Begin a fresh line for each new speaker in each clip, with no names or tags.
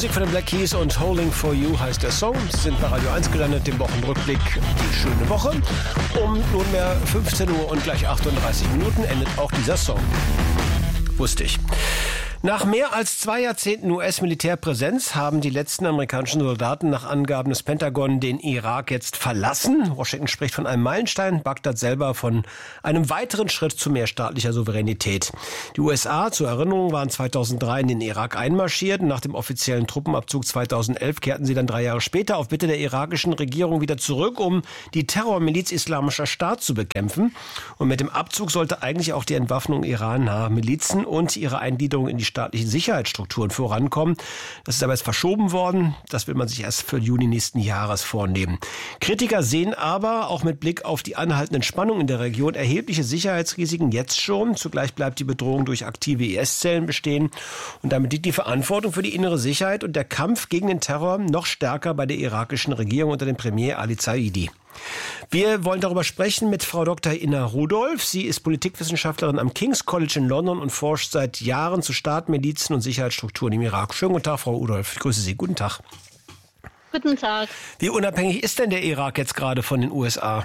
Musik von den Black Keys und Holding for You heißt der Song. Sie sind bei Radio 1 gelandet, dem Wochenrückblick Die schöne Woche. Um nunmehr 15 Uhr und gleich 38 Minuten endet auch dieser Song. Wusste ich. Nach mehr als 2 Jahrzehnten US-Militärpräsenz haben die letzten amerikanischen Soldaten nach Angaben des Pentagon den Irak jetzt verlassen. Washington spricht von einem Meilenstein, Bagdad selber von einem weiteren Schritt zu mehr staatlicher Souveränität. Die USA, zur Erinnerung, waren 2003 in den Irak einmarschiert. Nach dem offiziellen Truppenabzug 2011 kehrten sie dann 3 Jahre später auf Bitte der irakischen Regierung wieder zurück, um die Terrormiliz Islamischer Staat zu bekämpfen. Und mit dem Abzug sollte eigentlich auch die Entwaffnung irannaher Milizen und ihre Eingliederung in die staatlichen Sicherheitsstrukturen vorankommen. Das ist aber jetzt verschoben worden. Das will man sich erst für Juni nächsten Jahres vornehmen. Kritiker sehen aber, auch mit Blick auf die anhaltenden Spannungen in der Region, erhebliche Sicherheitsrisiken jetzt schon. Zugleich bleibt die Bedrohung durch aktive IS-Zellen bestehen. Und damit liegt die Verantwortung für die innere Sicherheit und der Kampf gegen den Terror noch stärker bei der irakischen Regierung unter dem Premier Ali Zaidi. Wir wollen darüber sprechen mit Frau Dr. Inna Rudolph. Sie ist Politikwissenschaftlerin am King's College in London und forscht seit Jahren zu Staatsmilizen und Sicherheitsstrukturen im Irak. Schönen guten Tag, Frau Rudolph. Ich grüße Sie. Guten Tag.
Guten Tag.
Wie unabhängig ist denn der Irak jetzt gerade von den USA?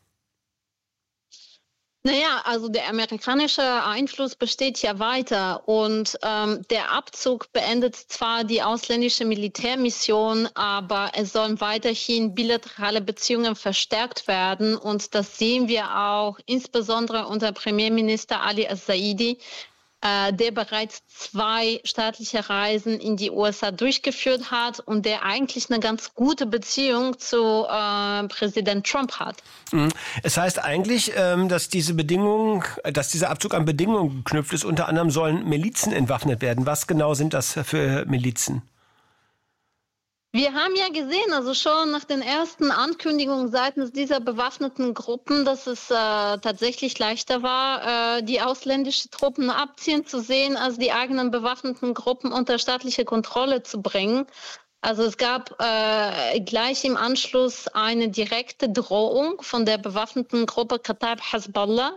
Naja, also der amerikanische Einfluss besteht ja weiter und der Abzug beendet zwar die ausländische Militärmission, aber es sollen weiterhin bilaterale Beziehungen verstärkt werden und das sehen wir auch insbesondere unter Premierminister Ali Zaidi, der bereits 2 staatliche Reisen in die USA durchgeführt hat und der eigentlich eine ganz gute Beziehung zu Präsident Trump hat.
Es heißt eigentlich, dass dieser Abzug an Bedingungen geknüpft ist. Unter anderem sollen Milizen entwaffnet werden. Was genau sind das für Milizen?
Wir haben ja gesehen, also schon nach den ersten Ankündigungen seitens dieser bewaffneten Gruppen, dass es tatsächlich leichter war, die ausländischen Truppen abziehen zu sehen, als die eigenen bewaffneten Gruppen unter staatliche Kontrolle zu bringen. Also es gab gleich im Anschluss eine direkte Drohung von der bewaffneten Gruppe Kataib Hezbollah,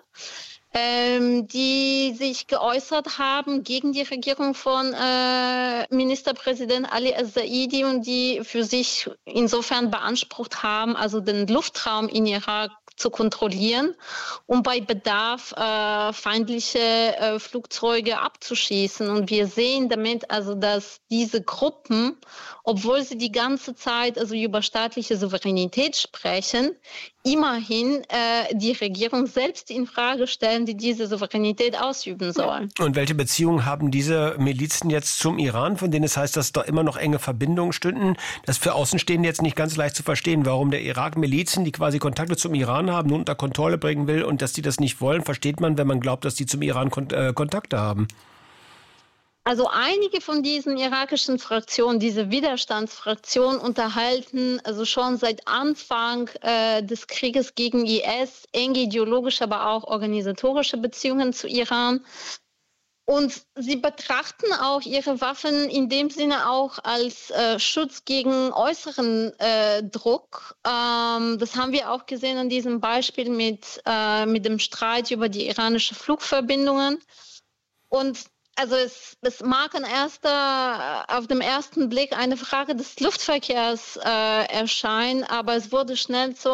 die sich geäußert haben gegen die Regierung von Ministerpräsident Ali Zaidi und die für sich insofern beansprucht haben, also den Luftraum in Irak zu kontrollieren, um bei Bedarf feindliche Flugzeuge abzuschießen. Und wir sehen damit also, dass diese Gruppen, obwohl sie die ganze Zeit also über staatliche Souveränität sprechen, immerhin die Regierung selbst in Frage stellen, die diese Souveränität ausüben soll.
Und welche Beziehungen haben diese Milizen jetzt zum Iran, von denen es heißt, dass da immer noch enge Verbindungen stünden? Das ist für Außenstehende jetzt nicht ganz leicht zu verstehen, warum der Irak Milizen, die quasi Kontakte zum Iran haben, nun unter Kontrolle bringen will und dass die das nicht wollen, versteht man, wenn man glaubt, dass die zum Iran Kontakte haben.
Also einige von diesen irakischen Fraktionen, diese Widerstandsfraktionen, unterhalten also schon seit Anfang des Krieges gegen IS enge ideologische, aber auch organisatorische Beziehungen zu Iran. Und sie betrachten auch ihre Waffen in dem Sinne auch als Schutz gegen äußeren Druck. Das haben wir auch gesehen an diesem Beispiel mit dem Streit über die iranischen Flugverbindungen. Und also es mag auf dem ersten Blick eine Frage des Luftverkehrs erscheinen, aber es wurde schnell zu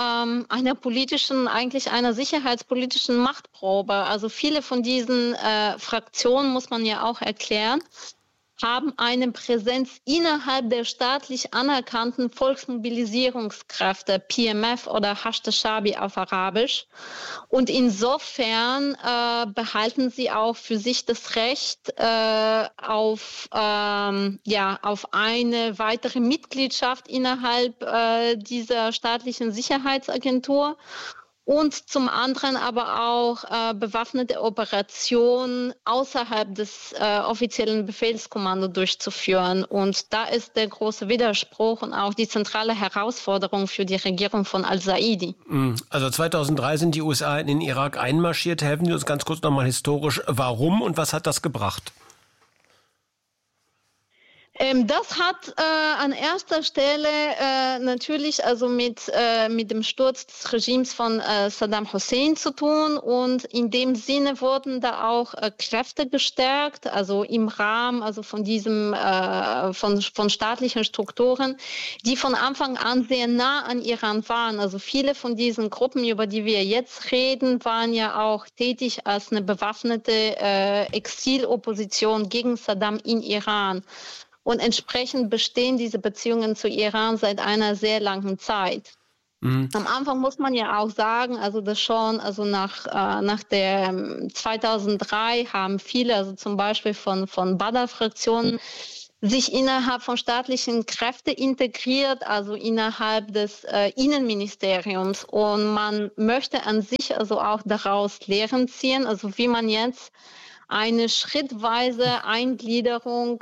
einer sicherheitspolitischen Machtprobe. Also viele von diesen Fraktionen, muss man ja auch erklären, haben eine Präsenz innerhalb der staatlich anerkannten Volksmobilisierungskräfte, PMF oder Hashd al-Shabi auf Arabisch. Und insofern behalten sie auch für sich das Recht auf eine weitere Mitgliedschaft innerhalb dieser staatlichen Sicherheitsagentur. Und zum anderen aber auch bewaffnete Operationen außerhalb des offiziellen Befehlskommandos durchzuführen. Und da ist der große Widerspruch und auch die zentrale Herausforderung für die Regierung von al-Zaidi.
Also 2003 sind die USA in den Irak einmarschiert. Helfen Sie uns ganz kurz nochmal historisch, warum und was hat das gebracht?
Das hat an erster Stelle natürlich also mit dem Sturz des Regimes von Saddam Hussein zu tun, und in dem Sinne wurden da auch Kräfte gestärkt, also im Rahmen also von diesem von staatlichen Strukturen, die von Anfang an sehr nah an Iran waren. Also viele von diesen Gruppen, über die wir jetzt reden, waren ja auch tätig als eine bewaffnete Exilopposition gegen Saddam in Iran. Und entsprechend bestehen diese Beziehungen zu Iran seit einer sehr langen Zeit. Mhm. Am Anfang muss man ja auch sagen, also das schon, also nach der 2003 haben viele, also zum Beispiel von Badr-Fraktionen, sich innerhalb von staatlichen Kräften integriert, also innerhalb des Innenministeriums. Und man möchte an sich also auch daraus Lehren ziehen, also wie man jetzt eine schrittweise Eingliederung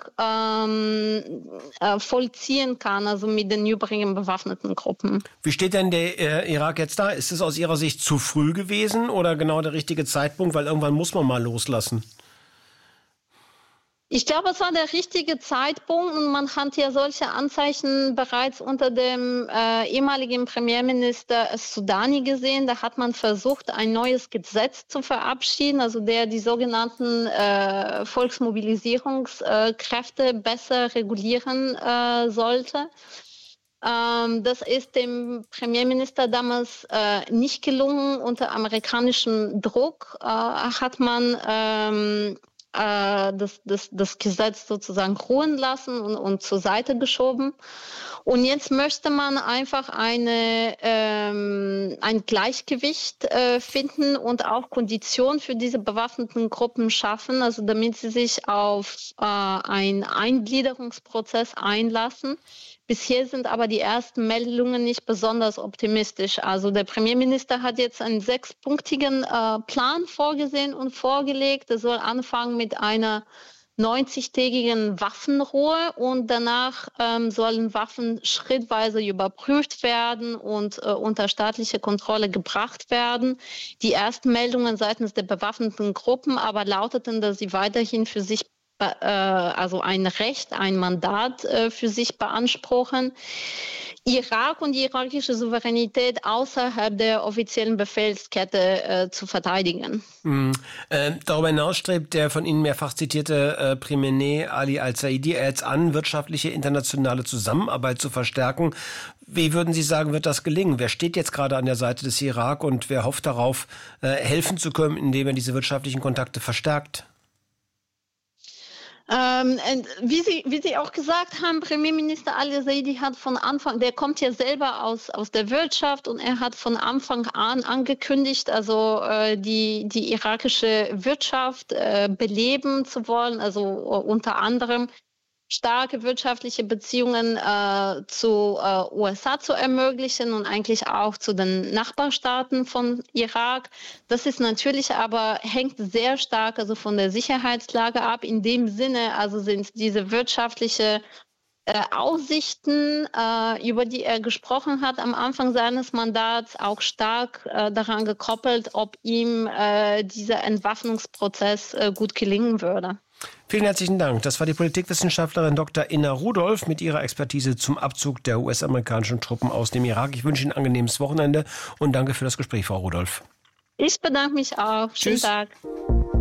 vollziehen kann, also mit den übrigen bewaffneten Gruppen.
Wie steht denn der Irak jetzt da? Ist es aus Ihrer Sicht zu früh gewesen oder genau der richtige Zeitpunkt? Weil irgendwann muss man mal loslassen.
Ich glaube, es war der richtige Zeitpunkt, und man hat ja solche Anzeichen bereits unter dem ehemaligen Premierminister Sudani gesehen. Da hat man versucht, ein neues Gesetz zu verabschieden, also der die sogenannten Volksmobilisierungskräfte besser regulieren sollte. Das ist dem Premierminister damals nicht gelungen. Unter amerikanischem Druck hat man das Gesetz sozusagen ruhen lassen und zur Seite geschoben. Und jetzt möchte man einfach ein Gleichgewicht finden und auch Konditionen für diese bewaffneten Gruppen schaffen, also damit sie sich auf einen Eingliederungsprozess einlassen. Bisher sind aber die ersten Meldungen nicht besonders optimistisch. Also der Premierminister hat jetzt einen 6-punktigen Plan vorgesehen und vorgelegt. Er soll anfangen mit einer 90-tägigen Waffenruhe, und danach sollen Waffen schrittweise überprüft werden und unter staatliche Kontrolle gebracht werden. Die ersten Meldungen seitens der bewaffneten Gruppen aber lauteten, dass sie weiterhin für sich also ein Recht, ein Mandat für sich beanspruchen, Irak und die irakische Souveränität außerhalb der offiziellen Befehlskette zu verteidigen.
Darüber hinaus strebt der von Ihnen mehrfach zitierte Khamenei Ali al-Saidi jetzt an, wirtschaftliche internationale Zusammenarbeit zu verstärken. Wie würden Sie sagen, wird das gelingen? Wer steht jetzt gerade an der Seite des Irak und wer hofft darauf, helfen zu können, indem er diese wirtschaftlichen Kontakte verstärkt?
Wie Sie auch gesagt haben, Premierminister al-Saidi hat von Anfang, der kommt ja selber aus der Wirtschaft, und er hat von Anfang an angekündigt, also die irakische Wirtschaft beleben zu wollen, also unter anderem starke wirtschaftliche Beziehungen zu USA zu ermöglichen und eigentlich auch zu den Nachbarstaaten von Irak. Das ist natürlich aber, hängt sehr stark also von der Sicherheitslage ab. In dem Sinne also sind diese wirtschaftliche Aussichten, über die er gesprochen hat am Anfang seines Mandats, auch stark daran gekoppelt, ob ihm dieser Entwaffnungsprozess gut gelingen würde.
Vielen herzlichen Dank. Das war die Politikwissenschaftlerin Dr. Inna Rudolph mit ihrer Expertise zum Abzug der US-amerikanischen Truppen aus dem Irak. Ich wünsche Ihnen ein angenehmes Wochenende und danke für das Gespräch, Frau Rudolph.
Ich bedanke mich auch. Schönen
Tschüss.
Tag.